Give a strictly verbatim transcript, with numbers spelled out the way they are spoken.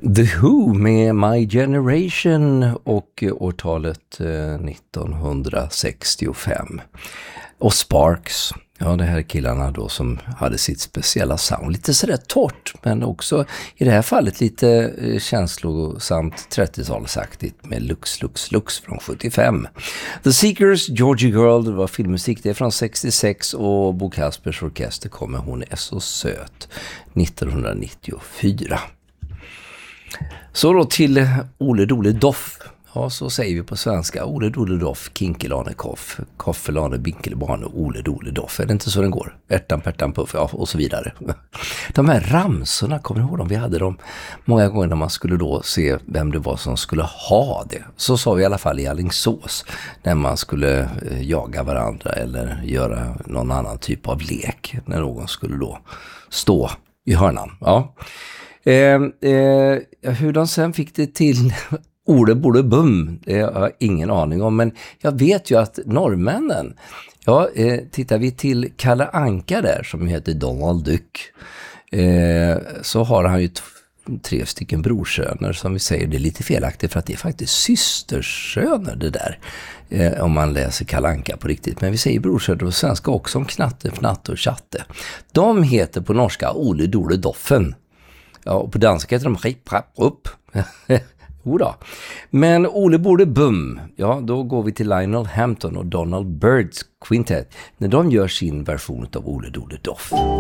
The Who med My Generation och årtalet nittonhundrasextiofem. Och Sparks, ja det här är killarna då som hade sitt speciella sound. Lite sådär torrt men också i det här fallet lite känslosamt trettiotalsaktigt med Lux Lux Lux från sjuttiofem. The Seekers, Georgie Girl, det var filmmusik, det är från sextiosex och Bo Kaspers orkester kommer Hon är så söt nittonhundranittiofyra. Så då till Ole Dole Doff. Ja, så säger vi på svenska. Ole Dole Doff, Kinkelane Koff, Koffelane Binkelbane, Ole Dole Doff. Är det inte så den går? Ärtan, pärtan, puff, ja, och så vidare. De här ramsorna, kommer ni ihåg dem? Vi hade dem många gånger när man skulle då se vem det var som skulle ha det. Så sa vi i alla fall i Alingsås när man skulle jaga varandra eller göra någon annan typ av lek. När någon skulle då stå i hörnan. Ja. Eh, eh, hur de sen fick det till Ole Bole Bum, det har jag ingen aning om, men jag vet ju att norrmännen, ja, eh, tittar vi till Kalle Anka där som heter Donald Duck, eh, så har han ju t- tre stycken brorsöner som vi säger, det är lite felaktigt för att det är faktiskt systersöner det där, eh, om man läser Kalle Anka på riktigt, men vi säger brorsöner och svenska också om Knatte, Fnatte och Chatte. De heter på norska Ole Dole Doffen. Ja, och på danska heter de Rip Rap Upp. Jodå. Men Ole Bole Bum, ja då går vi till Lionel Hampton och Donald Byrds Quintet när de gör sin version av Ole Dole Doff.